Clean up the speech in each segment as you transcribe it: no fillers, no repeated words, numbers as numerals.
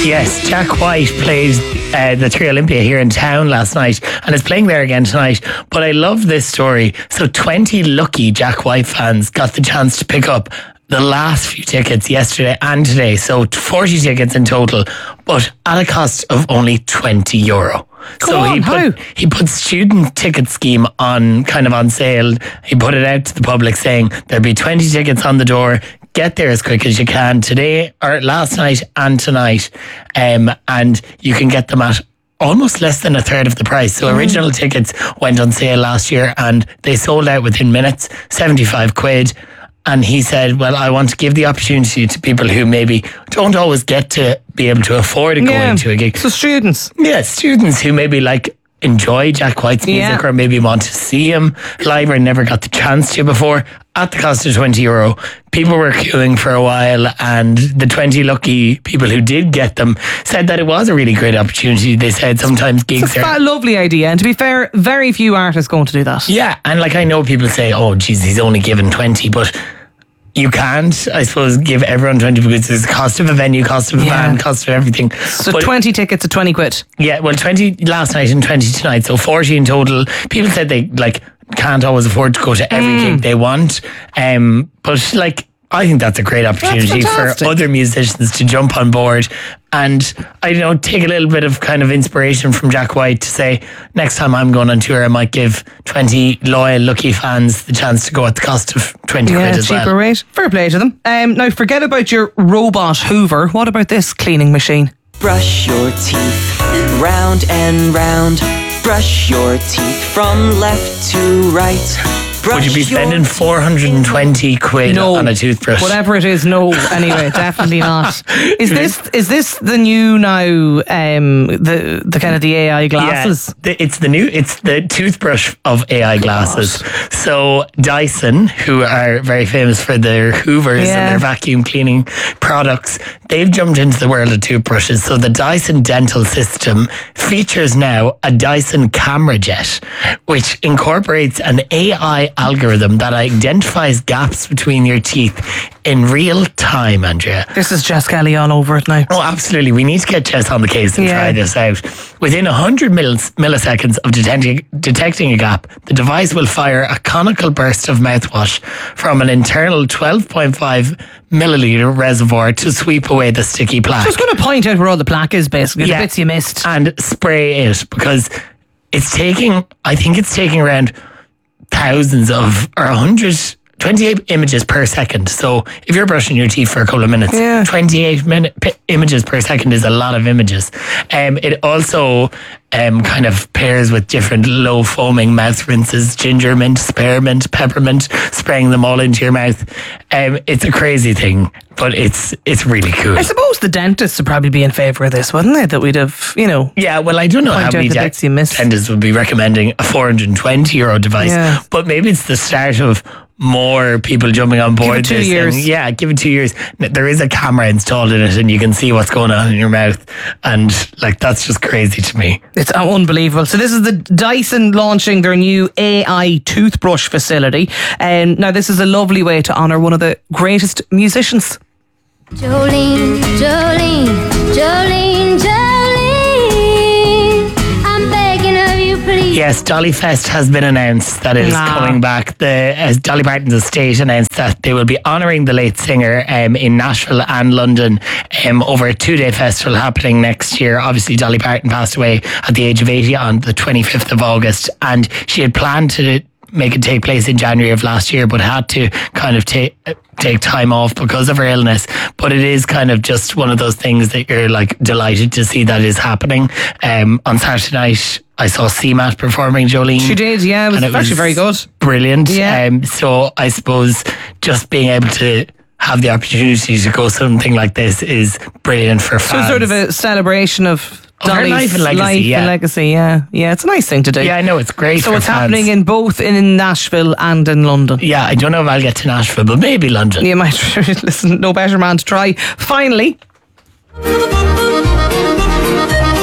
Yes, Jack White played the Three Olympia here in town last night and is playing there again tonight. But I love this story. So 20 lucky Jack White fans got the chance to pick up the last few tickets yesterday and today. So 40 tickets in total, but at a cost of only €20. He put student ticket scheme on sale. He put it out to the public saying there'll be 20 tickets on the door. Get there as quick as you can today or last night and tonight. And you can get them at almost less than a third of the price. So original tickets went on sale last year and they sold out within minutes, 75 quid. And he said, well, I want to give the opportunity to people who maybe don't always get to be able to afford going to a gig. So students. Yeah, students who maybe enjoy Jack White's music or maybe want to see him live or never got the chance to before, at the cost of €20. People were queuing for a while, and the 20 lucky people who did get them said that it was a really great opportunity. They said sometimes gigs are a lovely idea, and to be fair, very few artists going to do that. Yeah, and I know people say, oh geez, he's only given 20, but you can't, I suppose, give everyone 20 because there's the cost of a venue, cost of a van, cost of everything. So 20 tickets at 20 quid. Yeah, well, 20 last night and 20 tonight, so 40 in total. People said they can't always afford to go to every gig they want, but I think that's a great opportunity for other musicians to jump on board and take a little bit of inspiration from Jack White to say, next time I'm going on tour, I might give 20 loyal, lucky fans the chance to go at the cost of 20 quid as well. Cheaper rate. Fair play to them. Now, forget about your robot Hoover. What about this cleaning machine? Brush your teeth round and round. Brush your teeth from left to right. Would you be spending 420 quid on a toothbrush? Whatever it is, no. Anyway, definitely not. Is this the new now? The kind of the AI glasses. Yeah, it's the toothbrush of AI glasses. So Dyson, who are very famous for their Hoovers and their vacuum cleaning products, they've jumped into the world of toothbrushes. So the Dyson Dental System features now a Dyson Camera Jet, which incorporates an AI algorithm that identifies gaps between your teeth in real time, Andrea. This is Jess Kelly all over it now. Oh, absolutely. We need to get Jess on the case and try this out. Within 100 milliseconds of detecting a gap, the device will fire a conical burst of mouthwash from an internal 12.5 milliliter reservoir to sweep away the sticky plaque. So it's going to point out where all the plaque is, basically, the bits you missed. And spray it, because I think it's taking around thousands of, or 28 images per second. So if you're brushing your teeth for a couple of minutes, 28 images per second is a lot of images. It also kind of pairs with different low foaming mouth rinses, ginger mint, spearmint, peppermint, spraying them all into your mouth. It's a crazy thing, but it's really cool. I suppose the dentists would probably be in favour of this, wouldn't they? That we'd have, Yeah, well, I don't know how many dentists would be recommending a €420 device, but maybe it's the start of more people jumping on board. Give it 2 years. Give it 2 years. There is a camera installed in it and you can see what's going on in your mouth, and that's just crazy to me. It's unbelievable. So this is the Dyson launching their new AI toothbrush facility, and now this is a lovely way to honour one of the greatest musicians. Jolene, Jolene, Jolene, Jolene, I'm begging of you, please. Yes, Dolly Fest has been announced that it is coming back. As Dolly Parton's estate announced that they will be honouring the late singer in Nashville and London over a 2-day festival happening next year. Obviously, Dolly Parton passed away at the age of 80 on the 25th of August, and she had planned to make it take place in January of last year, but had to kind of take time off because of her illness. But it is kind of just one of those things that you're delighted to see that is happening. On Saturday night, I saw CMAT performing Jolene. She did, yeah. It was actually very good. Brilliant. Yeah. So I suppose just being able to have the opportunity to go something like this is brilliant for fans. So sort of a celebration of Dolly's life and legacy. Yeah, it's a nice thing to do. Yeah, I know, it's great. So it's happening in both in Nashville and in London. Yeah, I don't know if I'll get to Nashville, but maybe London. You might. Listen, no better man to try. Finally,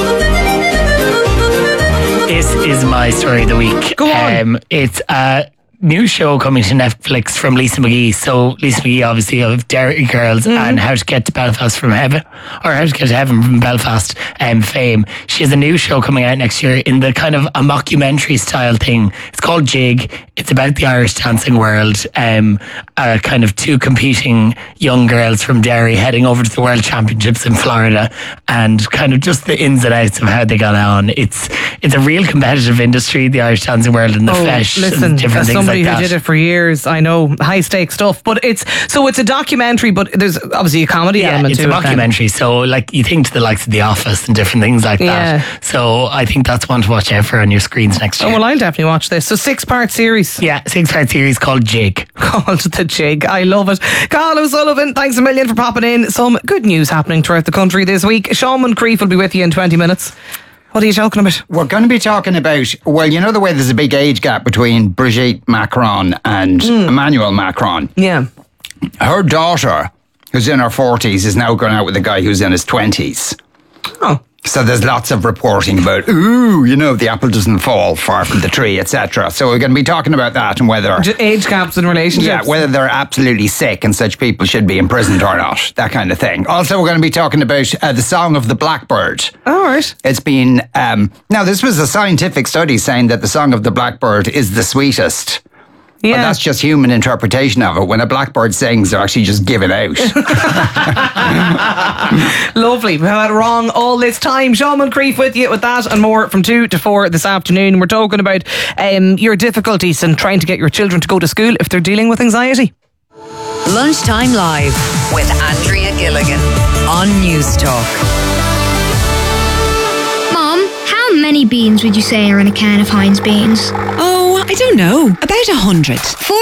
this is my story of the week. Go on. It's a new show coming to Netflix from Lisa McGee. So Lisa McGee, obviously, of Derry Girls and How to Get to Belfast from Heaven, or How to Get to Heaven from Belfast fame. She has a new show coming out next year in the kind of a mockumentary style thing. It's called Jig. It's about the Irish dancing world. Kind of two competing young girls from Derry heading over to the World Championships in Florida, and kind of just the ins and outs of how they got on. It's a real competitive industry, the Irish dancing world, and the fesh. Listen, and different as things somebody like who that. did it for years, I know high stakes stuff. But it's a documentary, but there's obviously a comedy element it's to a it. then. mockumentary. So like you think to the likes of The Office and different things like Yeah. that. So I think that's one to watch out for on your screens next year. Oh, well, I'll definitely watch this. So 6-part series. Yeah, 6-part series called Jig. Called The Jig. I love it. Carl O'Sullivan, thanks a million for popping in. Some good news happening throughout the country this week. Sean Moncrief will be with you in 20 minutes. What are you talking about? We're going to be talking about, well, you know the way there's a big age gap between Brigitte Macron and Emmanuel Macron. Yeah. Her daughter, who's in her 40s, is now going out with a guy who's in his 20s. Oh. So there's lots of reporting about, the apple doesn't fall far from the tree, etc. So we're going to be talking about that and whether... Age gaps in relationships. Yeah, whether they're absolutely sick and such people should be imprisoned or not. That kind of thing. Also, we're going to be talking about the song of the blackbird. All right. It's been... now, this was a scientific study saying that the song of the blackbird is the sweetest. Yeah. But that's just human interpretation of it. When a blackbird sings, they're actually just giving out. Lovely. We've had it wrong all this time. Sean Moncrief with you with that and more from 2 to 4 this afternoon. We're talking about your difficulties in trying to get your children to go to school if they're dealing with anxiety. Lunchtime Live with Andrea Gilligan on News Talk. Mom, how many beans would you say are in a can of Heinz beans? Oh, I don't know. About 100.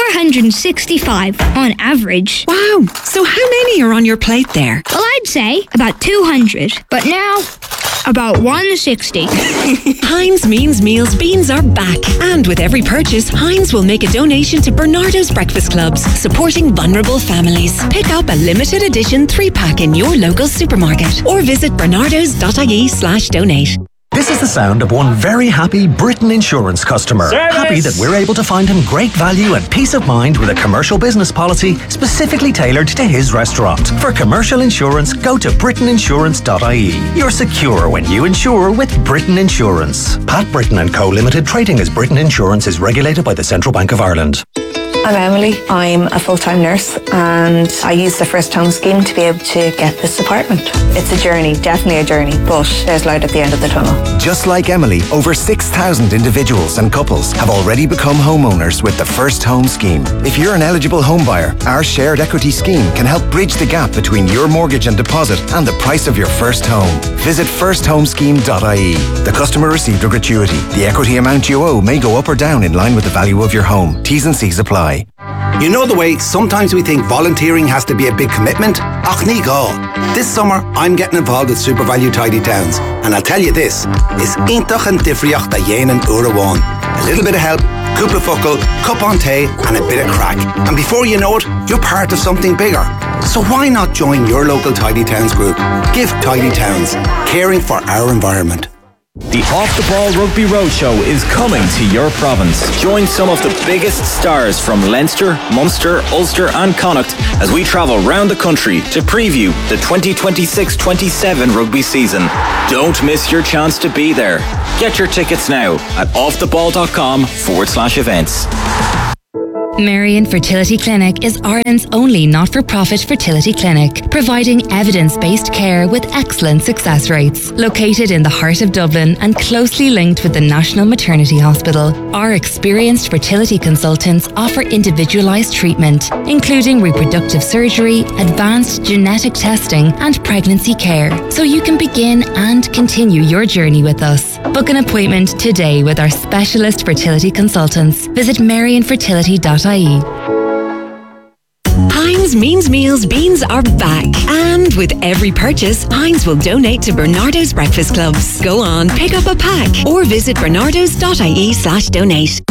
465 on average. Wow. So how many are on your plate there? Well, I'd say about 200, but now about 160. Heinz Means Meals beans are back. And with every purchase, Heinz will make a donation to Bernardo's Breakfast Clubs, supporting vulnerable families. Pick up a limited edition 3-pack in your local supermarket or visit bernardos.ie/donate. This is the sound of one very happy Britain Insurance customer. Happy that we're able to find him great value and peace of mind with a commercial business policy specifically tailored to his restaurant. For commercial insurance, go to britainiinsurance.ie. You're secure when you insure with Britain Insurance. Pat Britton & Co Limited, trading as Britain Insurance, is regulated by the Central Bank of Ireland. I'm Emily. I'm a full-time nurse and I use the First Home Scheme to be able to get this apartment. It's a journey, definitely a journey, but there's light at the end of the tunnel. Just like Emily, over 6,000 individuals and couples have already become homeowners with the First Home Scheme. If you're an eligible home buyer, our shared equity scheme can help bridge the gap between your mortgage and deposit and the price of your first home. Visit firsthomscheme.ie. The customer received a gratuity. The equity amount you owe may go up or down in line with the value of your home. T's and C's apply. You know the way sometimes we think volunteering has to be a big commitment? Ach ní gá. This summer I'm getting involved with Super Value Tidy Towns, and I'll tell you this, is intach and difriocht da dhéanaan uair amháin. A little bit of help, cúpla focal, cup on tea and a bit of crack. And before you know it, you're part of something bigger. So why not join your local Tidy Towns group? Give Tidy Towns, caring for our environment. The Off the Ball Rugby Roadshow is coming to your province. Join some of the biggest stars from Leinster, Munster, Ulster and Connacht as we travel round the country to preview the 2026-27 rugby season. Don't miss your chance to be there. Get your tickets now at offtheball.com/events. Marion Fertility Clinic is Ireland's only not-for-profit fertility clinic, providing evidence-based care with excellent success rates. Located in the heart of Dublin and closely linked with the National Maternity Hospital, our experienced fertility consultants offer individualised treatment, including reproductive surgery, advanced genetic testing and pregnancy care, so you can begin and continue your journey with us. Book an appointment today with our specialist fertility consultants. Visit marionfertility.ie. Heinz Means Meals beans are back. And with every purchase, Heinz will donate to Bernardo's Breakfast Clubs. Go on, pick up a pack or visit bernardos.ie/donate.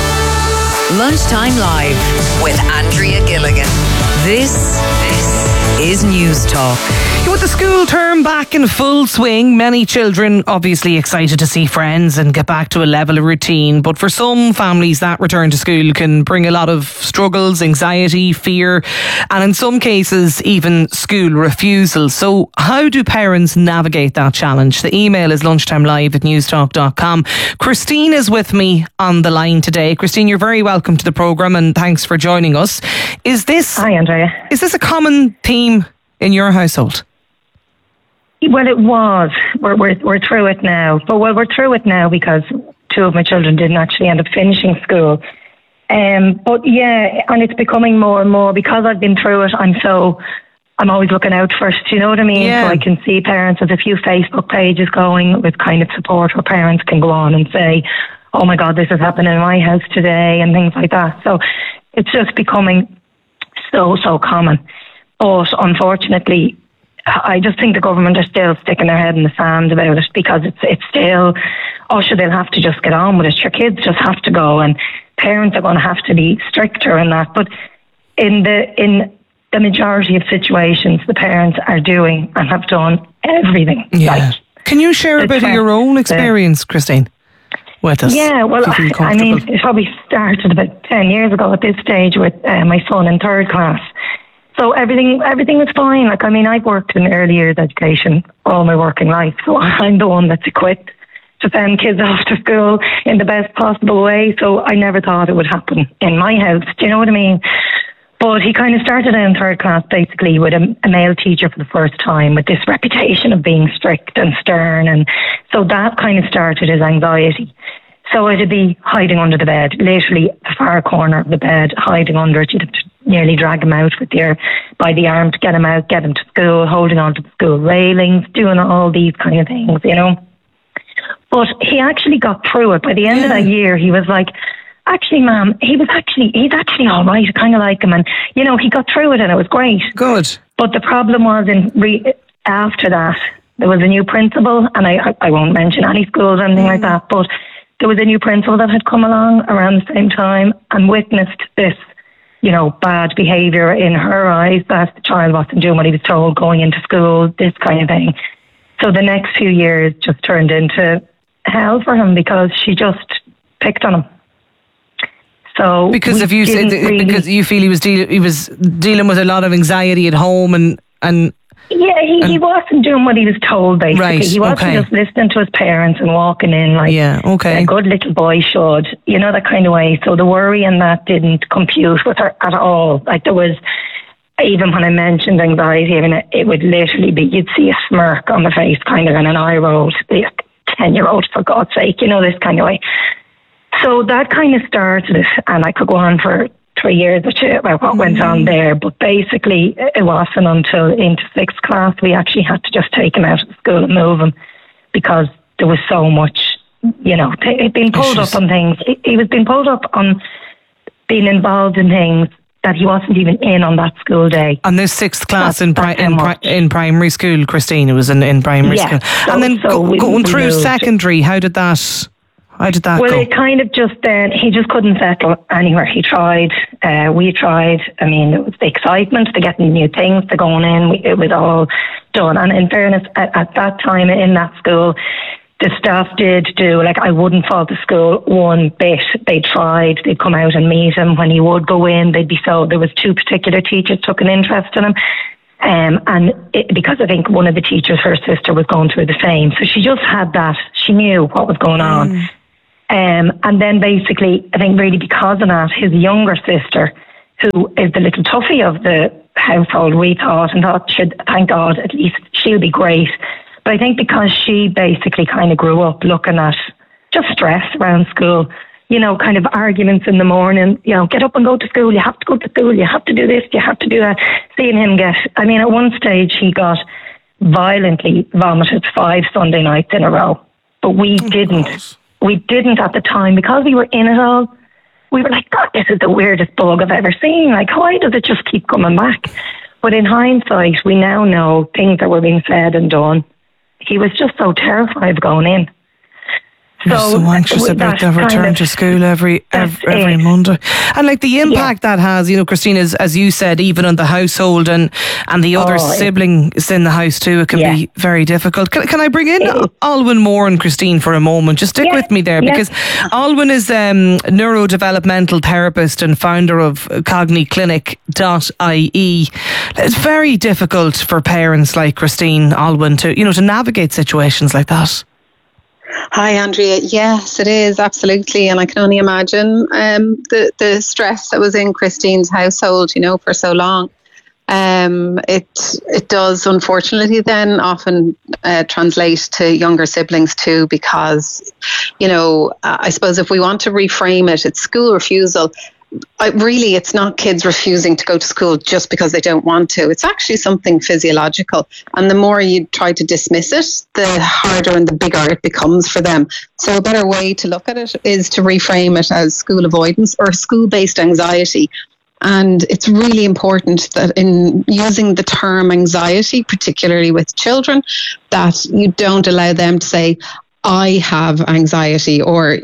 Lunchtime Live with Andrea Gilligan. This is News Talk. With the school term back in full swing, many children obviously excited to see friends and get back to a level of routine. But for some families, that return to school can bring a lot of struggles, anxiety, fear, and in some cases, even school refusal. So how do parents navigate that challenge? The email is lunchtimelive@newstalk.com. Christine is with me on the line today. Christine, you're very welcome to the programme and thanks for joining us. Hi, Andrea. Is this a common theme in your household? Well, it was. We're through it now. But we're through it now because two of my children didn't actually end up finishing school. But yeah, and it's becoming more and more because I've been through it. I'm always looking out first. You know what I mean? Yeah. So I can see parents. There's a few Facebook pages going with kind of support where parents can go on and say, "Oh my God, this is happening in my house today," and things like that. So it's just becoming so common. But unfortunately, I just think the government are still sticking their head in the sand about it because it's still, they'll have to just get on with it. Your kids just have to go, and parents are going to have to be stricter in that. But in the majority of situations, the parents are doing and have done everything. Yeah. Can you share a bit of your own experience, Christine, with us? Yeah, well, I mean, it probably started about 10 years ago at this stage with my son in third class. So everything was fine. Like, I mean, I've worked in early years education all my working life, so I'm the one that's equipped to send kids off to school in the best possible way. So I never thought it would happen in my house. Do you know what I mean? But he kind of started in third class basically with a male teacher for the first time with this reputation of being strict and stern. And so that kind of started his anxiety. So it'd be hiding under the bed, literally the far corner of the bed, hiding under it. You'd have to nearly drag him out by the arm to get him out, get him to school, holding on to the school railings, doing all these kind of things, you know. But he actually got through it. By the end of that year, he was like, "Actually, Mum, he's actually all right. I kind of like him." And, you know, he got through it and it was great. Good. But the problem was after that, there was a new principal, and I won't mention any schools or anything like that, but there was a new principal that had come along around the same time and witnessed this, you know, bad behaviour in her eyes, that the child wasn't doing what he was told, going into school, this kind of thing. So the next few years just turned into hell for him because she just picked on him. So because you feel he was dealing with a lot of anxiety at home and yeah, he wasn't doing what he was told, basically. Right, he wasn't just listening to his parents and walking in like a good little boy should, you know, that kind of way. So the worry and that didn't compute with her at all. Like, there was, even when I mentioned anxiety, I mean, it would literally be, you'd see a smirk on the face kind of and an eye roll, 10-year-old, for God's sake, you know, this kind of way. So that kind of started it, and I could go on for 3 years about what went on there, but basically it wasn't until into 6th class we actually had to just take him out of the school and move him because there was so much, you know, he'd been pulled up on things. He was being pulled up on being involved in things that he wasn't even in on that school day. And this 6th class in primary school, Christine, it was in primary school. So, and then going through moved. Secondary, how did that Well, go? it kind of just he just couldn't settle anywhere. He tried, we tried. I mean, it was the excitement, the getting new things, the going in. It was all done. And in fairness, at that time in that school, the staff did do, like, I wouldn't fault the school one bit. They tried. They'd come out and meet him when he would go in. There was 2 particular teachers took an interest in him. Because I think one of the teachers, her sister, was going through the same. So she just had that. She knew what was going on. And then basically, I think really because of that, his younger sister, who is the little toughie of the household, we thought, thank God, at least she'll be great. But I think because she basically kind of grew up looking at just stress around school, you know, kind of arguments in the morning, you know, get up and go to school, you have to go to school, you have to do this, you have to do that. Seeing him at one stage he got violently vomited 5 Sunday nights in a row. But we didn't at the time, because we were in it all. We were like, God, this is the weirdest bug I've ever seen. Like, why does it just keep coming back? But in hindsight, we now know things that were being said and done. He was just so terrified of going in. You're so anxious about the return to school every Monday. And like the impact that has, Christine, as you said, even on the household and the other siblings in the house too, it can be very difficult. Can I bring in Alwyn Moore and Christine for a moment? Just stick with me there, because Alwyn is neurodevelopmental therapist and founder of CogniClinic.ie. It's very difficult for parents like Christine, Alwyn, to navigate situations like that. Hi, Andrea. Yes, it is, absolutely. And I can only imagine the stress that was in Christine's household, for so long. It does, unfortunately, then often translate to younger siblings too, because, I suppose if we want to reframe it, it's school refusal. It's not kids refusing to go to school just because they don't want to. It's actually something physiological. And the more you try to dismiss it, the harder and the bigger it becomes for them. So a better way to look at it is to reframe it as school avoidance or school-based anxiety. And it's really important that in using the term anxiety, particularly with children, that you don't allow them to say, I have anxiety, or,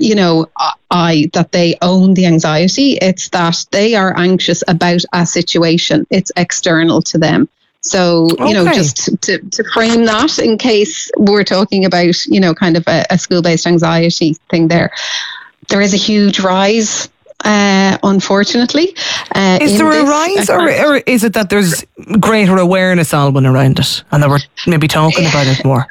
that they own the anxiety. It's that they are anxious about a situation. It's external to them. So, just to frame that in case we're talking about, kind of a school-based anxiety thing there is a huge rise. Unfortunately. Is there a rise, or is it that there's greater awareness, Alwyn, around it, and that we're maybe talking about it more?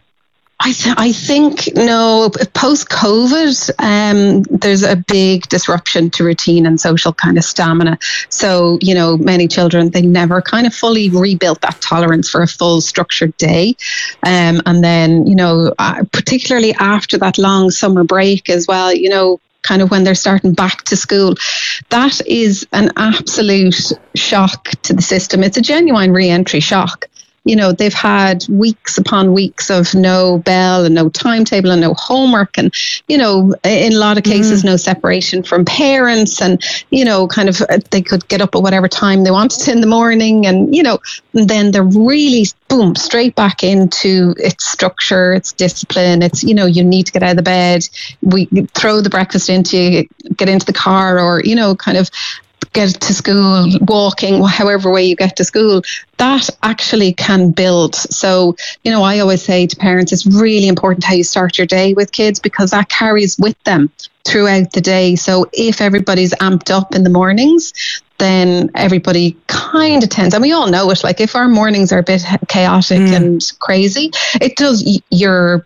I think, no, post-COVID, there's a big disruption to routine and social kind of stamina. So, many children, they never kind of fully rebuilt that tolerance for a full structured day. And then, particularly after that long summer break as well, kind of when they're starting back to school, that is an absolute shock to the system. It's a genuine re-entry shock. They've had weeks upon weeks of no bell and no timetable and no homework, and, in a lot of cases, no separation from parents, and, kind of they could get up at whatever time they wanted in the morning, and, and then they're really, boom, straight back into its structure, its discipline. It's, you need to get out of the bed, we throw the breakfast into you, get into the car, or, kind of get to school, walking, however way you get to school, that actually can build. So, I always say to parents, it's really important how you start your day with kids, because that carries with them throughout the day. So if everybody's amped up in the mornings, then everybody kind of tends, and we all know it, like if our mornings are a bit chaotic and crazy, it does your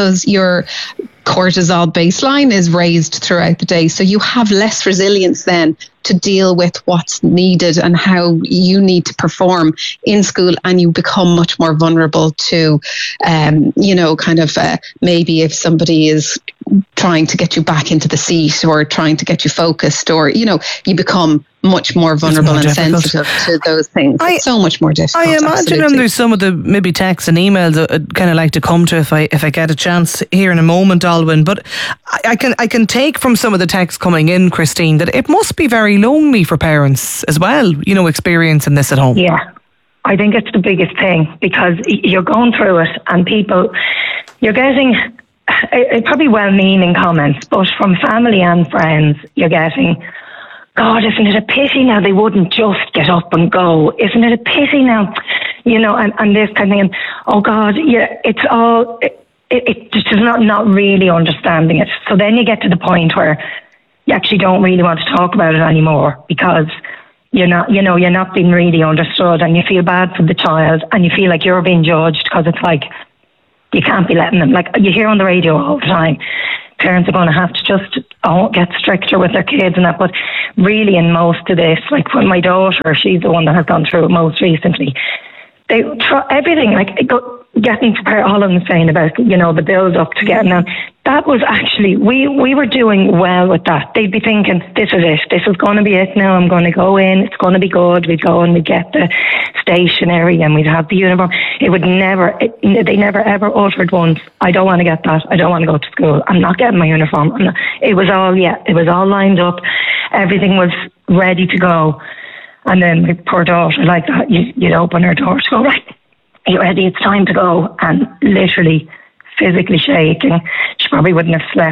cortisol baseline is raised throughout the day. So you have less resilience then to deal with what's needed and how you need to perform in school, and you become much more vulnerable to, maybe if somebody is trying to get you back into the seat or trying to get you focused, or, you become much more vulnerable and sensitive to those things. It's so much more difficult. I imagine there's some of the maybe texts and emails that I'd kind of like to come to if I get a chance here in a moment, Alwyn. But I can take from some of the texts coming in, Christine, that it must be very lonely for parents as well, experiencing this at home. Yeah, I think it's the biggest thing, because you're going through it and you're getting probably well-meaning comments, but from family and friends, you're getting, God, isn't it a pity now they wouldn't just get up and go? Isn't it a pity now? And this kind of thing, oh God, yeah, it's all, it's just not really understanding it. So then you get to the point where you actually don't really want to talk about it anymore, because you're not being really understood, and you feel bad for the child, and you feel like you're being judged, because it's like, you can't be letting them, like you hear on the radio all the time, parents are going to have to just get stricter with their kids and that. But really, in most of this, like when my daughter, she's the one that has gone through it most recently, they try everything, like getting prepared. All I'm saying about, the build up to getting on, that was actually, we were doing well with that. They'd be thinking, this is it, this is going to be it now, I'm going to go in, it's going to be good. We'd go and we'd get the stationery and we'd have the uniform. They never ever uttered once, I don't want to get that, I don't want to go to school, I'm not getting my uniform. It was all lined up, everything was ready to go. And then my poor daughter, like that, you'd open her door to go, right, are you ready? It's time to go. And literally, physically shaking. She probably wouldn't have slept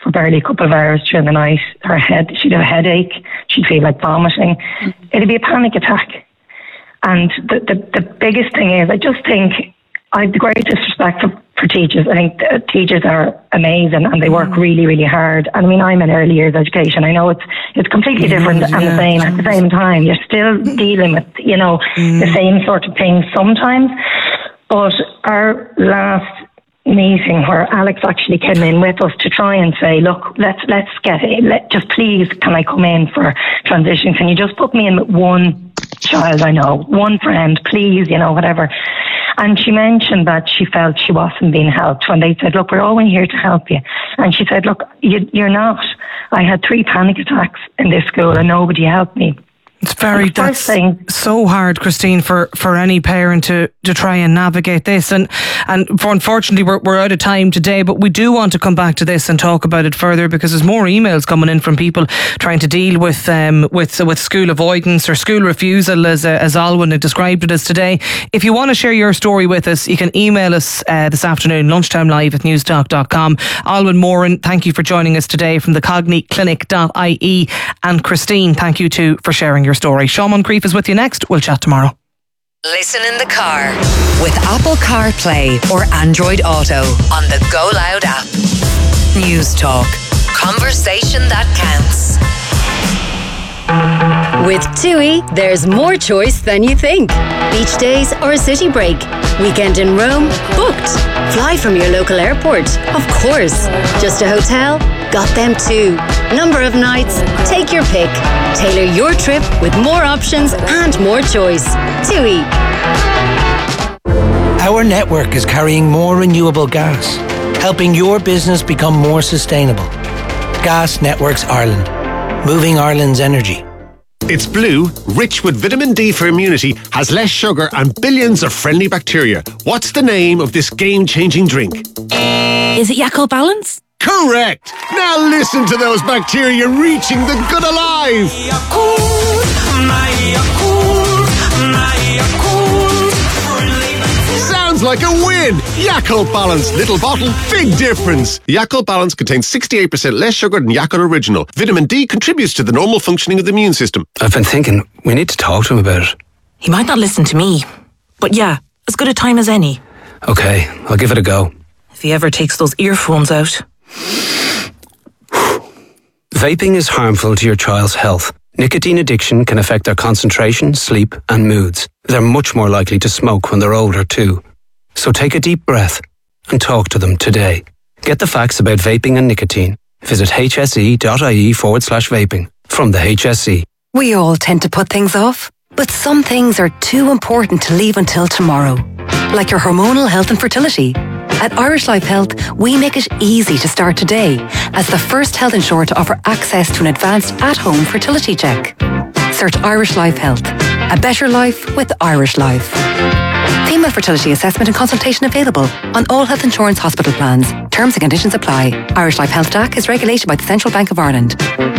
for barely a couple of hours during the night. She'd have a headache. She'd feel like vomiting. It'd be a panic attack. And the biggest thing is, I just think I have the greatest respect for teachers. I think teachers are amazing and they work really, really hard. And I mean, I'm in early years education. I know it's completely different and the same at the same time. You're still dealing with, the same sort of things sometimes. But our last meeting where Alex actually came in with us to try and say, look, let's get it. Just please, can I come in for transition? Can you just put me in with one child I know, one friend, please, whatever. And she mentioned that she felt she wasn't being helped when they said, look, we're all in here to help you. And she said, look, you're not. I had 3 panic attacks in this school and nobody helped me. That's so hard, Christine, for any parent to try and navigate this. And unfortunately, we're out of time today, but we do want to come back to this and talk about it further because there's more emails coming in from people trying to deal with school avoidance or school refusal, as Alwyn had described it as today. If you want to share your story with us, you can email us this afternoon, lunchtimelive@newstalk.com. Alwyn Moran, thank you for joining us today from the cogniclinic.ie, and Christine, thank you too for sharing your story. Sean Moncrief is with you next. We'll chat tomorrow. Listen in the car with Apple CarPlay or Android Auto on the Go Loud app. News Talk. Conversation that counts. With TUI, there's more choice than you think. Beach days or a city break. Weekend in Rome? Booked. Fly from your local airport? Of course. Just a hotel? Got them too. Number of nights? Take your pick. Tailor your trip with more options and more choice. TUI. Our network is carrying more renewable gas, helping your business become more sustainable. Gas Networks Ireland. Moving Ireland's energy. It's blue, rich with vitamin D for immunity, has less sugar and billions of friendly bacteria. What's the name of this game-changing drink? Is it Yakult Balance? Correct! Now listen to those bacteria reaching the good alive! Sounds like a win! Yakult Balance. Little bottle, big difference. Yakult Balance contains 68% less sugar than Yakult Original. Vitamin D contributes to the normal functioning of the immune system. I've been thinking, we need to talk to him about it. He might not listen to me, but yeah, as good a time as any. Okay, I'll give it a go. If he ever takes those earphones out. Vaping is harmful to your child's health. Nicotine addiction can affect their concentration, sleep, and moods. They're much more likely to smoke when they're older too. So take a deep breath and talk to them today. Get the facts about vaping and nicotine. Visit hse.ie/vaping. From the HSE. We all tend to put things off, but some things are too important to leave until tomorrow. Like your hormonal health and fertility. At Irish Life Health, we make it easy to start today as the first health insurer to offer access to an advanced at-home fertility check. Search Irish Life Health. A better life with Irish Life. Female fertility assessment and consultation available on all health insurance hospital plans. Terms and conditions apply. Irish Life Health DAC is regulated by the Central Bank of Ireland.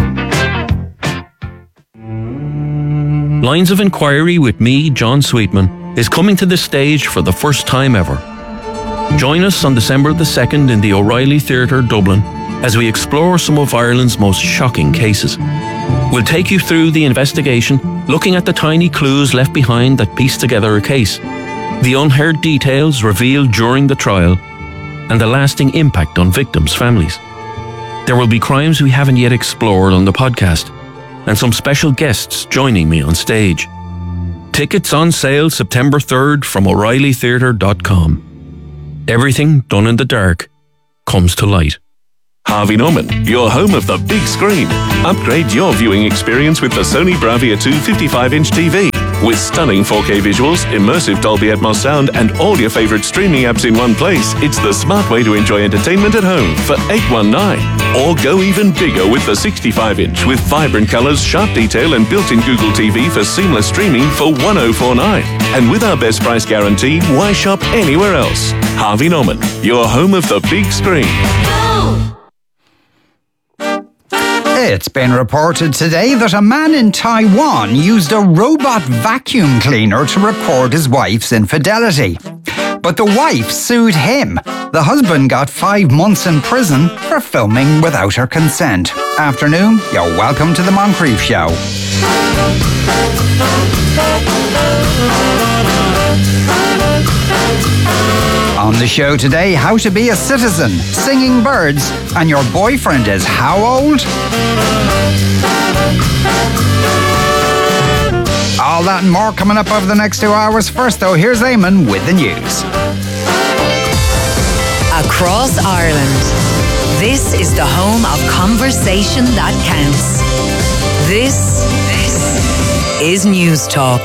Lines of Inquiry with me, John Sweetman, is coming to the stage for the first time ever. Join us on December the 2nd in the O'Reilly Theatre, Dublin, as we explore some of Ireland's most shocking cases. We'll take you through the investigation, looking at the tiny clues left behind that piece together a case, the unheard details revealed during the trial, and the lasting impact on victims' families. There will be crimes we haven't yet explored on the podcast, and some special guests joining me on stage. Tickets on sale September 3rd from O'ReillyTheatre.com. Everything done in the dark comes to light. Harvey Norman, your home of the big screen. Upgrade your viewing experience with the Sony Bravia 2 55-inch TV. With stunning 4K visuals, immersive Dolby Atmos sound, and all your favorite streaming apps in one place, it's the smart way to enjoy entertainment at home for $819. Or go even bigger with the 65-inch with vibrant colors, sharp detail, and built-in Google TV for seamless streaming for $1049. And with our best price guarantee, why shop anywhere else? Harvey Norman, your home of the big screen. It's been reported today that a man in Taiwan used a robot vacuum cleaner to record his wife's infidelity. but the wife sued him. The husband got 5 months in prison for filming without her consent. Afternoon, you're welcome to the Moncrief Show. On the show today, how to be a citizen, singing birds, and your boyfriend is how old? All that and more coming up over the next 2 hours. First though, here's Eamon with the news. Across Ireland, this is the home of conversation that counts. This is News Talk.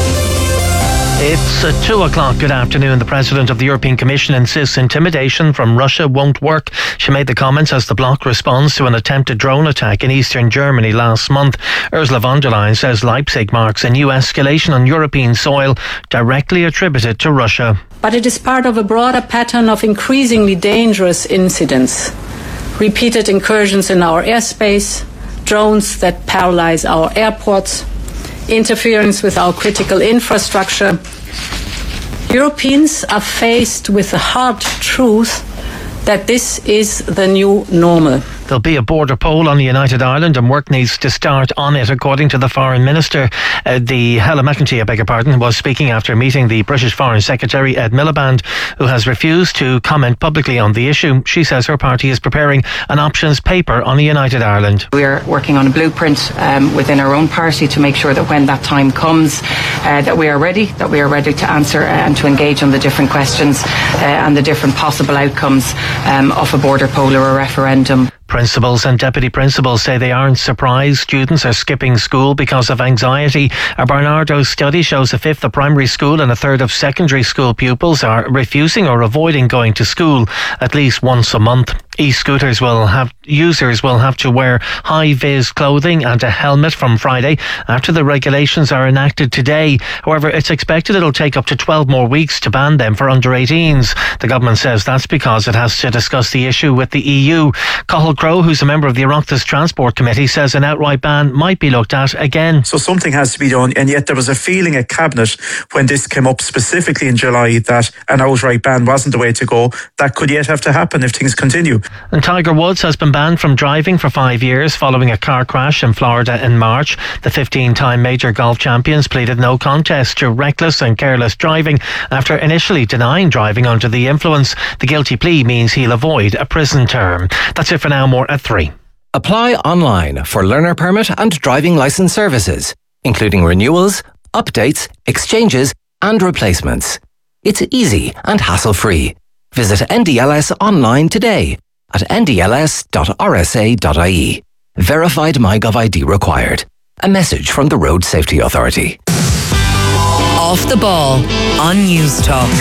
It's 2 o'clock. Good afternoon. The President of the European Commission insists intimidation from Russia won't work. She made the comments as the bloc responds to an attempted drone attack in eastern Germany last month. Ursula von der Leyen says Leipzig marks a new escalation on European soil directly attributed to Russia. But it is part of a broader pattern of increasingly dangerous incidents. Repeated incursions in our airspace, drones that paralyze our airports, interference with our critical infrastructure. Europeans are faced with the hard truth that this is the new normal. There'll be a border poll on the United Ireland and work needs to start on it, according to the Foreign Minister. Helen McEntee, was speaking after meeting the British Foreign Secretary Ed Miliband, who has refused to comment publicly on the issue. She says her party is preparing an options paper on the United Ireland. We're working on a blueprint within our own party to make sure that when that time comes, that we are ready to answer and to engage on the different questions and the different possible outcomes of a border poll or a referendum. Principals and deputy principals say they aren't surprised students are skipping school because of anxiety. A Barnardo study shows a fifth of primary school and a third of secondary school pupils are refusing or avoiding going to school at least once a month. E-scooters users will have to wear high-vis clothing and a helmet from Friday after the regulations are enacted today. However, it's expected it'll take up to 12 more weeks to ban them for under-18s. The government says that's because it has to discuss the issue with the EU. Cathal Crowe, who's a member of the Oireachtas Transport Committee, says an outright ban might be looked at again. So something has to be done, and yet there was a feeling at Cabinet when this came up specifically in July that an outright ban wasn't the way to go. That could yet have to happen if things continue. And Tiger Woods has been banned from driving for 5 years following a car crash in Florida in March. The 15-time major golf champions pleaded no contest to reckless and careless driving after initially denying driving under the influence. The guilty plea means he'll avoid a prison term. That's it for now. More at 3. Apply online for learner permit and driving licence services, including renewals, updates, exchanges and replacements. It's easy and hassle-free. Visit NDLS online today at ndls.rsa.ie. Verified MyGov ID required. A message from the Road Safety Authority. Off the Ball on News Talk.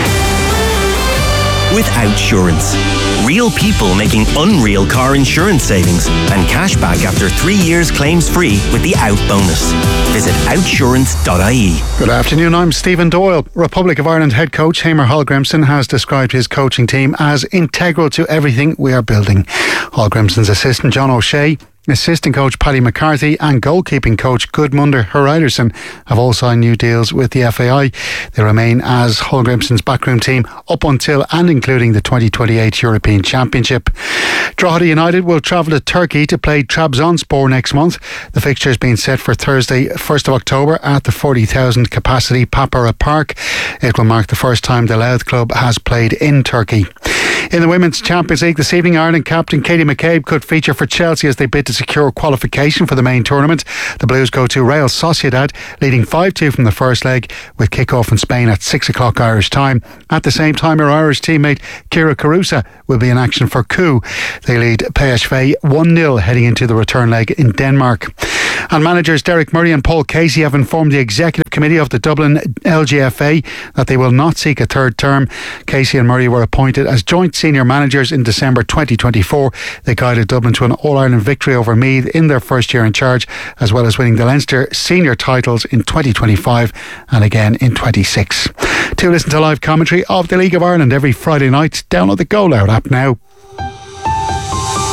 With Outsurance. Real people making unreal car insurance savings and cash back after 3 years claims free with the Out bonus. Visit outsurance.ie. Good afternoon, I'm Stephen Doyle. Republic of Ireland head coach Heimir Hallgrimsson has described his coaching team as integral to everything we are building. Hallgrimsson's assistant John O'Shea, assistant coach Paddy McCarthy and goalkeeping coach Gudmundur Hreiðarsson have all signed new deals with the FAI. They remain as Hallgrimsson's backroom team up until and including the 2028 European Championship. Drogheda United will travel to Turkey to play Trabzonspor next month. The fixture has been set for Thursday, 1st of October at the 40,000 capacity Papara Park. It will mark the first time the Louth club has played in Turkey. In the Women's Champions League this evening, Ireland captain Katie McCabe could feature for Chelsea as they bid to secure qualification for the main tournament. The Blues go to Real Sociedad, leading 5-2 from the first leg, with kick-off in Spain at 6 o'clock Irish time. At the same time, her Irish teammate Kira Carusa will be in action for Coup. They lead PSV 1-0 heading into the return leg in Denmark. And managers Derek Murray and Paul Casey have informed the Executive Committee of the Dublin LGFA that they will not seek a third term. Casey and Murray were appointed as joint senior managers in December 2024. They guided Dublin to an All-Ireland victory over Meath in their first year in charge, as well as winning the Leinster senior titles in 2025 and again in 26. To listen to live commentary of the League of Ireland every Friday night, download the Go Loud app now.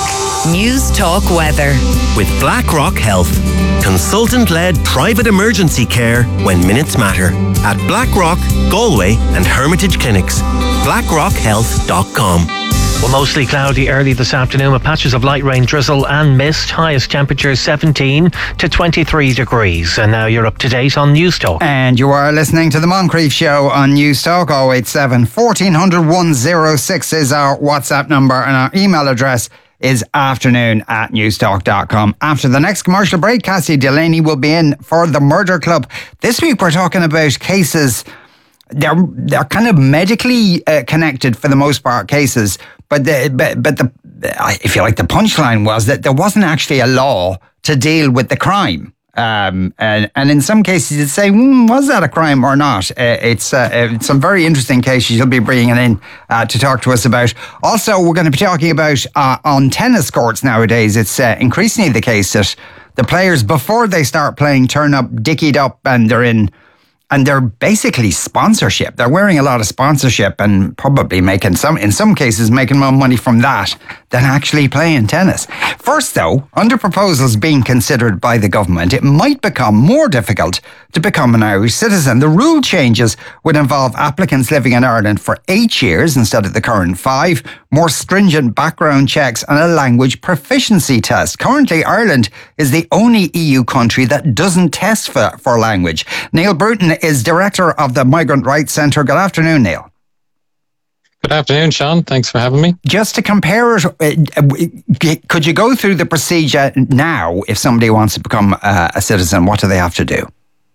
News Talk weather. With BlackRock Health. Consultant-led private emergency care when minutes matter. At BlackRock, Galway and Hermitage Clinics. BlackRockHealth.com. Well, mostly cloudy early this afternoon with patches of light rain, drizzle and mist. Highest temperature 17 to 23 degrees. And now you're up to date on News Talk. And you are listening to the Moncrief Show on News Talk. 087 1400 106 is our WhatsApp number, and our email address is afternoon@newstalk.com. After the next commercial break, Cassie Delaney will be in for the Murder Club. This week we're talking about cases. They're kind of medically connected for the most part, cases, but if you like, the punchline was that there wasn't actually a law to deal with the crime. And in some cases you'd say, was that a crime or not? It's some very interesting cases you'll be bringing in to talk to us about. Also, we're going to be talking about on tennis courts nowadays. It's increasingly the case that the players, before they start playing, turn up dickied up, and they're basically sponsorship. They're wearing a lot of sponsorship and probably in some cases making more money from that than actually playing tennis. First though, under proposals being considered by the government, it might become more difficult to become an Irish citizen. The rule changes would involve applicants living in Ireland for 8 years instead of the current 5, more stringent background checks and a language proficiency test. Currently, Ireland is the only EU country that doesn't test for language. Neil Bruton is director of the Migrant Rights Centre. Good afternoon, Neil. Good afternoon, Sean. Thanks for having me. Just to compare it, could you go through the procedure now if somebody wants to become a citizen? What do they have to do?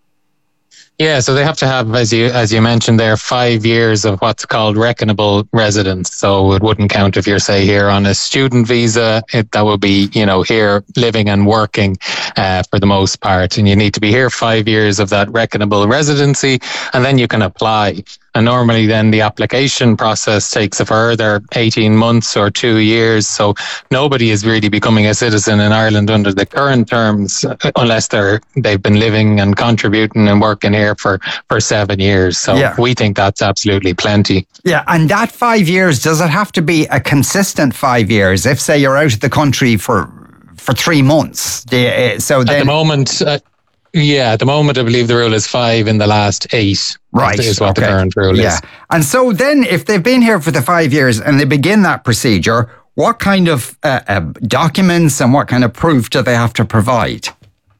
Yeah, so they have to have, as you mentioned there, 5 years of what's called reckonable residence. So it wouldn't count if you're, say, here on a student visa. That would be, here living and working for the most part. And you need to be here 5 years of that reckonable residency, and then you can apply. And normally then the application process takes a further 18 months or 2 years. So nobody is really becoming a citizen in Ireland under the current terms unless they've been living and contributing and working here for 7 years. So we think that's absolutely plenty. Yeah, and that 5 years, does it have to be a consistent 5 years? If, say, you're out of the country for 3 months, at the moment... at the moment, I believe the rule is 5 in the last 8. Right. Is what the current rule is. And so then if they've been here for the 5 years and they begin that procedure, what kind of documents and what kind of proof do they have to provide?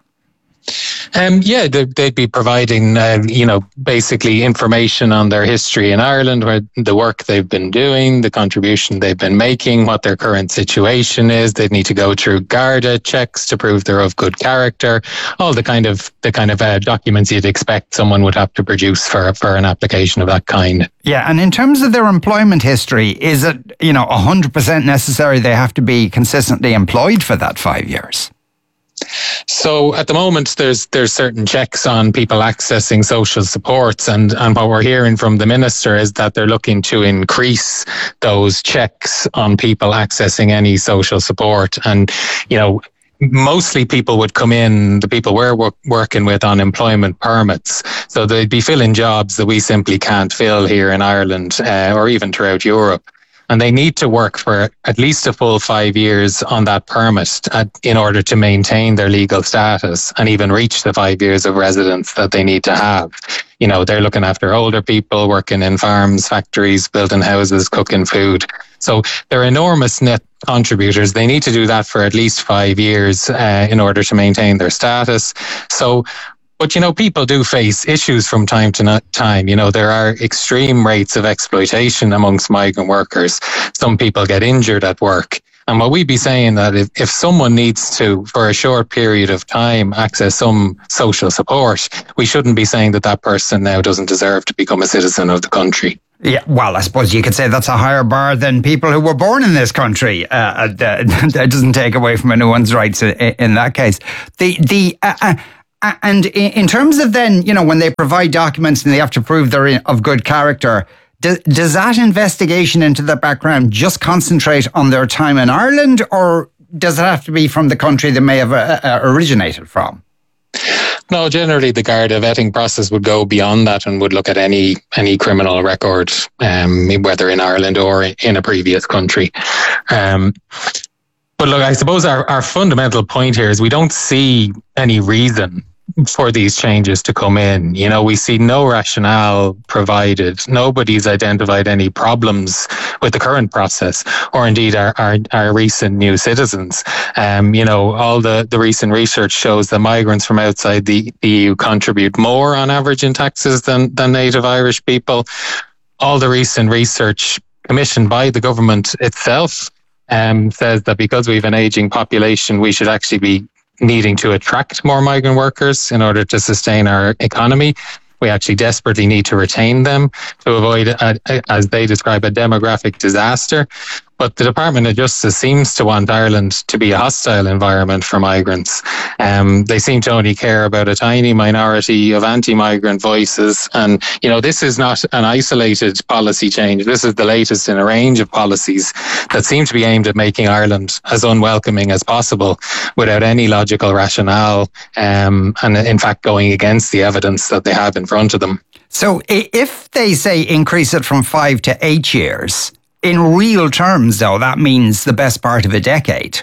They'd be providing, basically information on their history in Ireland, where the work they've been doing, the contribution they've been making, what their current situation is. They'd need to go through Garda checks to prove they're of good character. All the kind of documents you'd expect someone would have to produce for an application of that kind. Yeah, and in terms of their employment history, is it 100% necessary they have to be consistently employed for that 5 years? So at the moment, there's certain checks on people accessing social supports, and what we're hearing from the minister is that they're looking to increase those checks on people accessing any social support. And mostly people would come in, the people we're working with, on employment permits. So they'd be filling jobs that we simply can't fill here in Ireland or even throughout Europe. And they need to work for at least a full 5 years on that permit in order to maintain their legal status and even reach the 5 years of residence that they need to have. They're looking after older people, working in farms, factories, building houses, cooking food. So they're enormous net contributors. They need to do that for at least 5 years in order to maintain their status. But, people do face issues from time to time. There are extreme rates of exploitation amongst migrant workers. Some people get injured at work. And what we'd be saying that if someone needs to, for a short period of time, access some social support, we shouldn't be saying that person now doesn't deserve to become a citizen of the country. Yeah, well, I suppose you could say that's a higher bar than people who were born in this country. That doesn't take away from anyone's rights in that case. And in terms of then, when they provide documents and they have to prove they're of good character, does that investigation into the background just concentrate on their time in Ireland, or does it have to be from the country they may have originated from? No, generally the Garda vetting process would go beyond that and would look at any criminal record, whether in Ireland or in a previous country. But look, I suppose our fundamental point here is we don't see any reason for these changes to come in. You know, we see no rationale provided. Nobody's identified any problems with the current process, or indeed our recent new citizens. You know, all the recent research shows that migrants from outside the EU contribute more on average in taxes than native Irish people. All the recent research commissioned by the government itself says that because we have an aging population, we should actually be needing to attract more migrant workers in order to sustain our economy. We actually desperately need to retain them to avoid, as they describe, a demographic disaster. But the Department of Justice seems to want Ireland to be a hostile environment for migrants. They seem to only care about a tiny minority of anti-migrant voices. And, you know, this is not an isolated policy change. This is the latest in a range of policies that seem to be aimed at making Ireland as unwelcoming as possible without any logical rationale, and in fact going against the evidence that they have in front of them. So if they say increase it from 5 to 8 years, in real terms, though, that means the best part of a decade.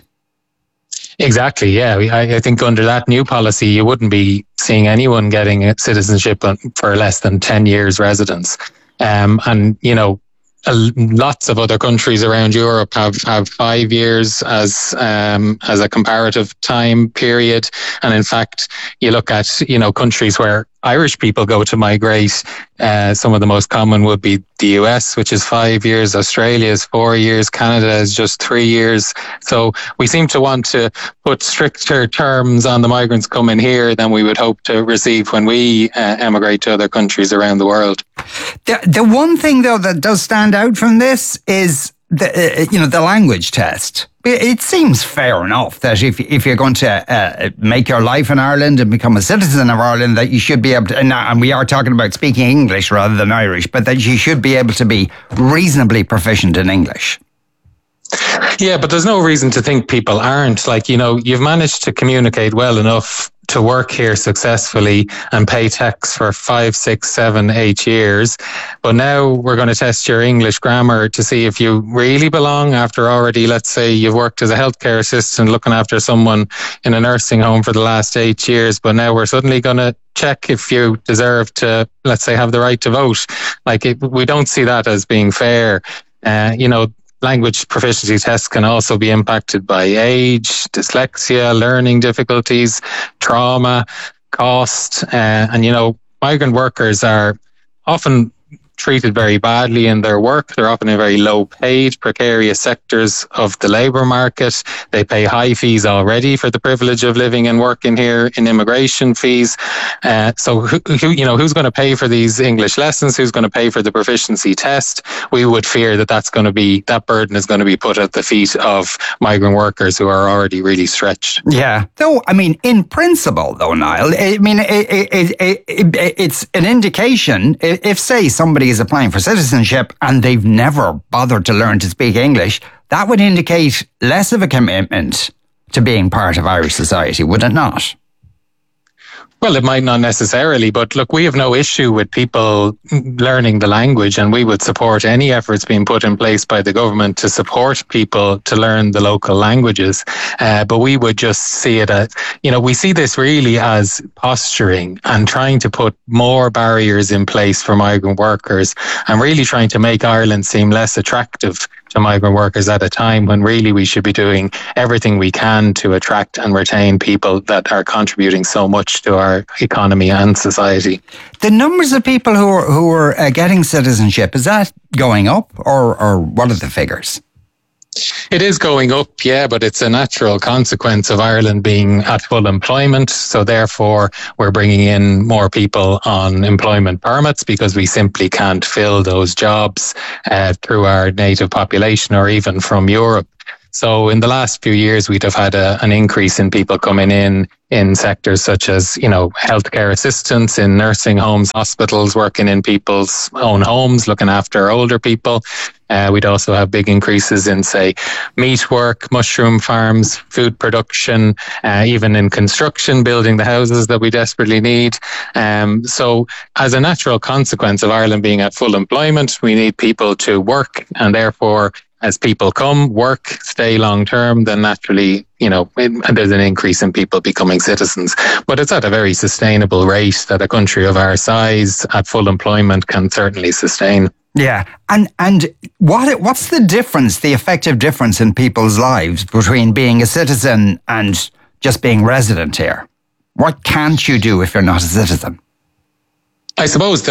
Exactly, yeah. I think under that new policy, you wouldn't be seeing anyone getting citizenship for less than 10 years residence. And, you know, lots of other countries around Europe have 5 years as a comparative time period. And in fact, you look at, you know, countries where Irish people go to migrate. Some of the most common would be the US, which is 5 years. Australia is 4 years. Canada is just 3 years. So we seem to want to put stricter terms on the migrants coming here than we would hope to receive when we emigrate to other countries around the world. The one thing, though, that does stand out from this is the language test. It seems fair enough that if you're going to make your life in Ireland and become a citizen of Ireland, that you should be able to, and we are talking about speaking English rather than Irish, but that you should be able to be reasonably proficient in English. Yeah, but there's no reason to think people aren't. Like, you know, you've managed to communicate well enough to work here successfully and pay tax for 5, 6, 7, 8 years. But now we're going to test your English grammar to see if you really belong after already, let's say you've worked as a healthcare assistant looking after someone in a nursing home for the last 8 years. But now we're suddenly going to check if you deserve to, let's say, have the right to vote. We don't see that as being fair. Language proficiency tests can also be impacted by age, dyslexia, learning difficulties, trauma, cost. Migrant workers are often treated very badly in their work. They're often in very low paid, precarious sectors of the labour market. They pay high fees already for the privilege of living and working here in immigration fees. So who's going to pay for these English lessons? Who's going to pay for the proficiency test? We would fear that burden is going to be put at the feet of migrant workers who are already really stretched. Yeah. Though, in principle, though, Niall, it's an indication if, say, somebody is applying for citizenship and they've never bothered to learn to speak English, that would indicate less of a commitment to being part of Irish society, would it not? Well, it might not necessarily, but look, we have no issue with people learning the language, and we would support any efforts being put in place by the government to support people to learn the local languages. But we would just see it as, we see this really as posturing and trying to put more barriers in place for migrant workers and really trying to make Ireland seem less attractive to migrant workers at a time when really we should be doing everything we can to attract and retain people that are contributing so much to our economy and society. The numbers of people who are getting citizenship, is that going up or what are the figures? It is going up, yeah, but it's a natural consequence of Ireland being at full employment. So therefore, we're bringing in more people on employment permits because we simply can't fill those jobs through our native population or even from Europe. So in the last few years, we'd have had an increase in people coming in sectors such as, healthcare assistants in nursing homes, hospitals, working in people's own homes, looking after older people. We'd also have big increases in, say, meat work, mushroom farms, food production, even in construction, building the houses that we desperately need. So as a natural consequence of Ireland being at full employment, we need people to work, and therefore as people come, work, stay long term, then naturally, there's an increase in people becoming citizens. But it's at a very sustainable rate that a country of our size at full employment can certainly sustain. Yeah. And what's the difference, the effective difference in people's lives between being a citizen and just being resident here? What can't you do if you're not a citizen? I suppose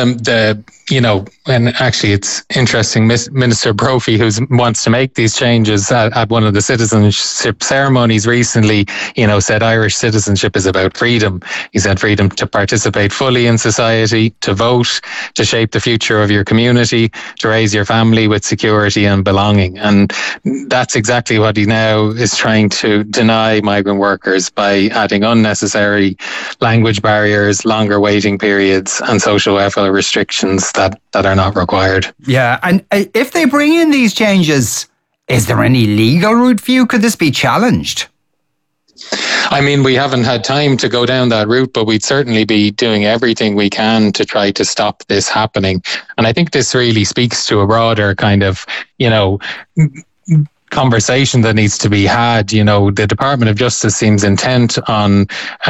and actually it's interesting, Minister Brophy, who wants to make these changes at one of the citizenship ceremonies recently, said Irish citizenship is about freedom. He said freedom to participate fully in society, to vote, to shape the future of your community, to raise your family with security and belonging. And that's exactly what he now is trying to deny migrant workers by adding unnecessary language barriers, longer waiting periods, and social welfare restrictions that are not required. Yeah, and if they bring in these changes, is there any legal route for you? Could this be challenged? I mean, we haven't had time to go down that route, but we'd certainly be doing everything we can to try to stop this happening. And I think this really speaks to a broader kind of, conversation that needs to be had. The Department of Justice seems intent on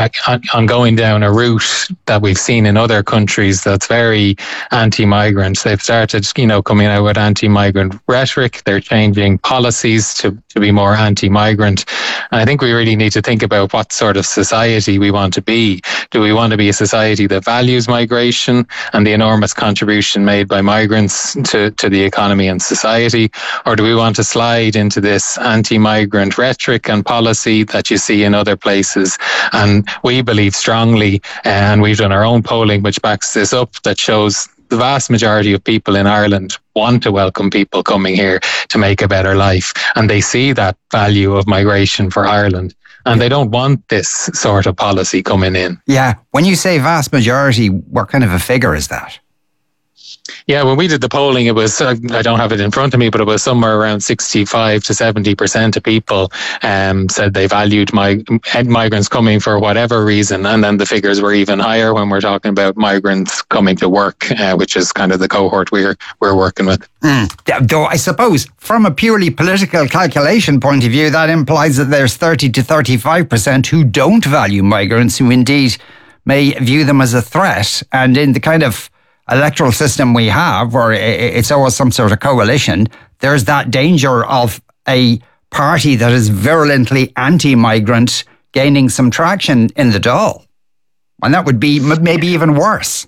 going down a route that we've seen in other countries that's very anti-migrant. They've started, coming out with anti-migrant rhetoric. They're changing policies to be more anti-migrant. And I think we really need to think about what sort of society we want to be. Do we want to be a society that values migration and the enormous contribution made by migrants to the economy and society? Or do we want to slide into this anti-migrant rhetoric and policy that you see in other places? And we believe strongly, and we've done our own polling which backs this up, that shows the vast majority of people in Ireland want to welcome people coming here to make a better life. And they see that value of migration for Ireland. And they don't want this sort of policy coming in. Yeah. When you say vast majority, what kind of a figure is that? Yeah, when we did the polling, it was, I don't have it in front of me, but it was somewhere around 65 to 70% of people said they valued migrants coming for whatever reason. And then the figures were even higher when we're talking about migrants coming to work, which is kind of the cohort we're working with. Though I suppose from a purely political calculation point of view, that implies that there's 30 to 35% who don't value migrants, who indeed may view them as a threat. And in the kind of electoral system we have, where it's always some sort of coalition, there's that danger of a party that is virulently anti-migrant gaining some traction in the Dáil. And that would be maybe even worse.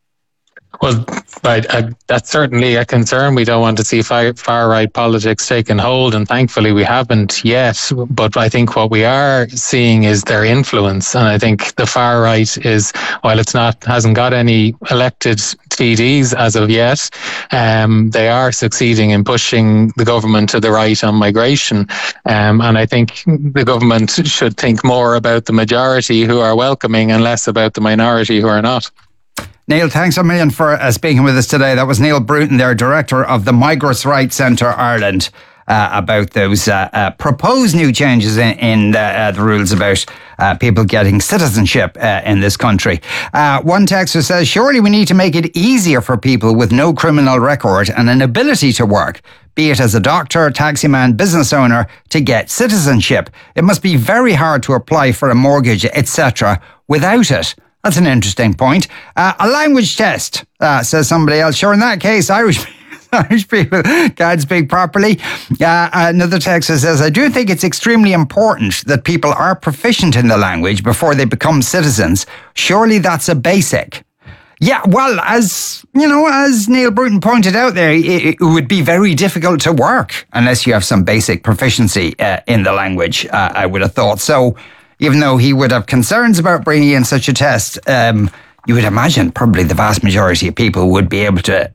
Well, that's certainly a concern. We don't want to see far-right politics taking hold, and thankfully we haven't yet. But I think what we are seeing is their influence, and I think the far-right is, while hasn't got any elected TDs as of yet, they are succeeding in pushing the government to the right on migration. And I think the government should think more about the majority who are welcoming and less about the minority who are not. Neil, thanks a million for speaking with us today. That was Neil Bruton there, Director of the Migrants' Rights Centre Ireland, about those proposed new changes in the rules about people getting citizenship in this country. One texter says, surely we need to make it easier for people with no criminal record and an ability to work, be it as a doctor, taximan, business owner, to get citizenship. It must be very hard to apply for a mortgage, etc. without it. That's an interesting point. A language test, says somebody else. Sure, in that case, Irish people can't speak properly. Another texter says, I do think it's extremely important that people are proficient in the language before they become citizens. Surely that's a basic. Yeah, well, as Neil Bruton pointed out there, it would be very difficult to work unless you have some basic proficiency in the language, I would have thought. So, even though he would have concerns about bringing in such a test, you would imagine probably the vast majority of people would be able to,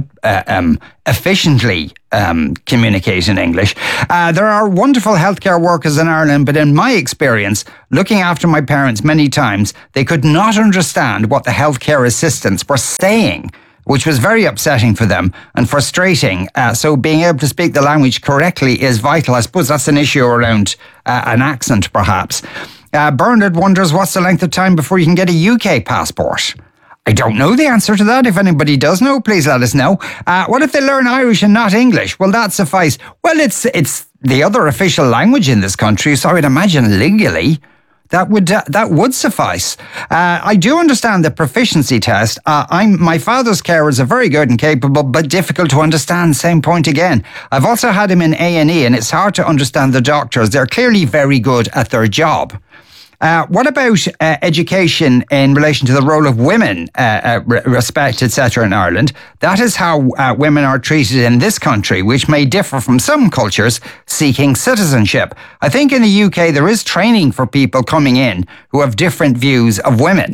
efficiently communicate in English. There are wonderful healthcare workers in Ireland, but in my experience, looking after my parents many times, they could not understand what the healthcare assistants were saying, which was very upsetting for them and frustrating. So being able to speak the language correctly is vital. I suppose that's an issue around an accent, perhaps. Bernard wonders, what's the length of time before you can get a UK passport? I don't know the answer to that. If anybody does know, please let us know. What if they learn Irish and not English? Will that suffice? Well, it's the other official language in this country, so I would imagine legally that would suffice. I do understand the proficiency test. My father's carers are very good and capable, but difficult to understand. Same point again. I've also had him in A&E, and it's hard to understand the doctors. They're clearly very good at their job. What about education in relation to the role of women, respect, etc. in Ireland? That is how women are treated in this country, which may differ from some cultures seeking citizenship. I think in the UK there is training for people coming in who have different views of women.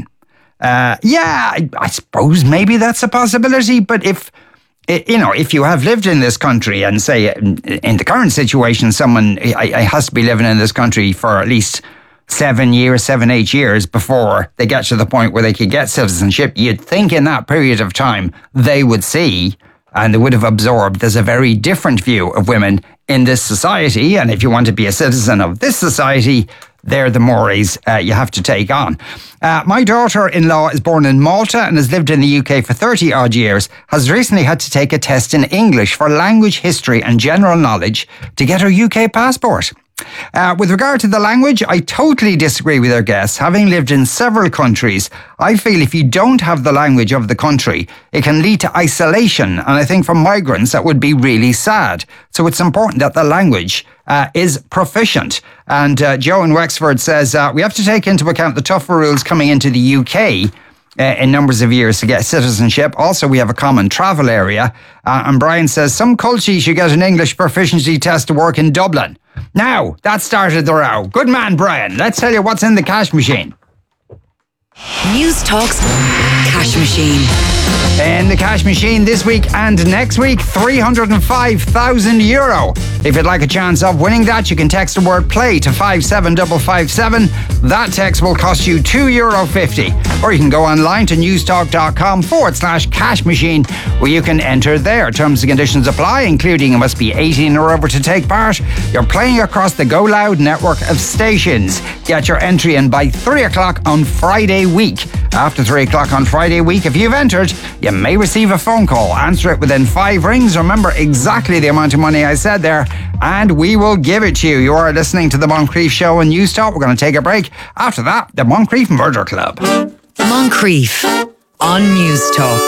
I suppose maybe that's a possibility, but if you have lived in this country and say in the current situation someone has to be living in this country for at least 7, 8 years before they get to the point where they could get citizenship, you'd think in that period of time they would see and they would have absorbed there's a very different view of women in this society, and if you want to be a citizen of this society, they're the mores you have to take on. My daughter-in-law is born in Malta and has lived in the UK for 30 odd years, has recently had to take a test in English for language, history and general knowledge to get her UK passport. With regard to the language, I totally disagree with our guests. Having lived in several countries, I feel if you don't have the language of the country, it can lead to isolation. And I think for migrants, that would be really sad. So it's important that the language is proficient. And Joe in Wexford says, we have to take into account the tougher rules coming into the UK in numbers of years to get citizenship. Also, we have a common travel area. And Brian says, some cultures you get an English proficiency test to work in Dublin. Now, that started the row. Good man, Brian. Let's tell you what's in the cash machine. News Talk's cash machine. In the cash machine this week and next week, €305,000. If you'd like a chance of winning that, you can text the word play to 57557. That text will cost you €2.50. Or you can go online to newstalk.com/cash machine, where you can enter there. Terms and conditions apply, including you must be 18 or over to take part. You're playing across the Go Loud network of stations. Get your entry in by 3 o'clock on Friday week. After 3 o'clock on Friday week, if you've entered, you may receive a phone call. Answer it within 5 rings. Remember exactly the amount of money I said there, and we will give it to you. You are listening to the Moncrief Show on News Talk. We're going to take a break. After that, the Moncrief Murder Club. Moncrief on News Talk.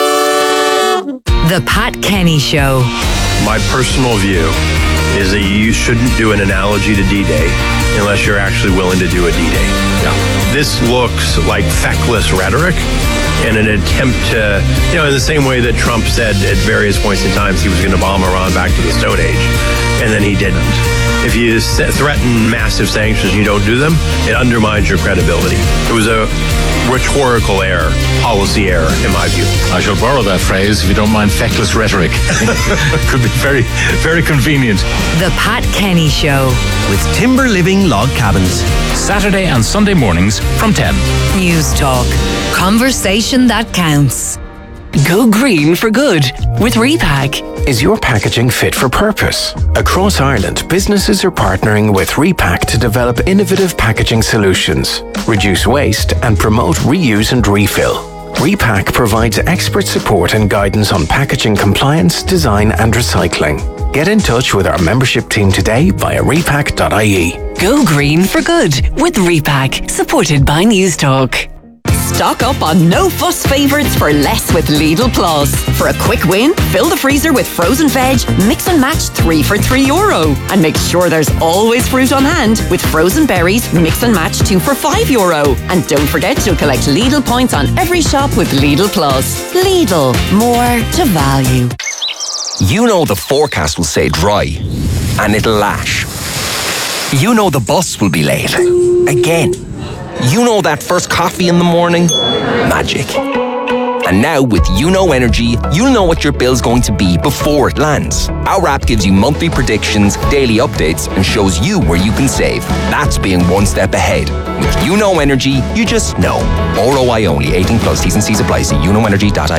The Pat Kenny Show. My personal view is that you shouldn't do an analogy to D-Day unless you're actually willing to do a D-Day. Yeah. This looks like feckless rhetoric and an attempt to, in the same way that Trump said at various points in time he was going to bomb Iran back to the Stone Age, and then he didn't. If you threaten massive sanctions and you don't do them, it undermines your credibility. It was a rhetorical error, policy error, in my view. I shall borrow that phrase, if you don't mind, feckless rhetoric. Could be very, very convenient. The Pat Kenny Show. With Timber Living Log Cabins. Saturday and Sunday mornings from 10. News Talk. Conversation that counts. Go green for good with Repack. Is your packaging fit for purpose? Across Ireland, businesses are partnering with Repack to develop innovative packaging solutions, reduce waste and promote reuse and refill. Repack provides expert support and guidance on packaging compliance, design and recycling. Get in touch with our membership team today via repack.ie. Go green for good with Repack, supported by News Talk. Stock up on no-fuss favourites for less with Lidl Plus. For a quick win, fill the freezer with frozen veg, mix and match 3 for €3. And make sure there's always fruit on hand with frozen berries, mix and match 2 for €5. And don't forget you'll collect Lidl points on every shop with Lidl Plus. Lidl, more to value. You know the forecast will say dry, and it'll lash. You know the bus will be late. Again. You know that first coffee in the morning? Magic. And now with UNO Energy, you'll know what your bill's going to be before it lands. Our app gives you monthly predictions, daily updates, and shows you where you can save. That's being one step ahead. With UNO Energy, you just know. ROI only. 18 plus. T's and C's apply. See unoenergy.ie.